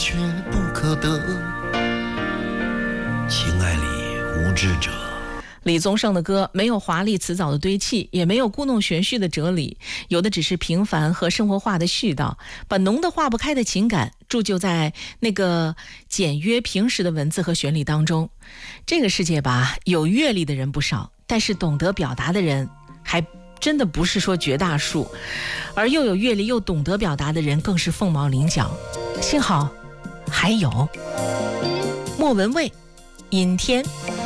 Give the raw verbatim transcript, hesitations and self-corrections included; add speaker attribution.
Speaker 1: 却不可得。情爱里无知者。
Speaker 2: 李宗盛的歌没有华丽辞藻的堆砌，也没有故弄玄虚的哲理，有的只是平凡和生活化的絮叨，把浓的化不开的情感铸就在那个简约平实的文字和旋律当中。这个世界吧，有阅历的人不少，但是懂得表达的人还真的不是说绝大数，而又有阅历又懂得表达的人更是凤毛麟角。幸好还有莫文蔚，阴天。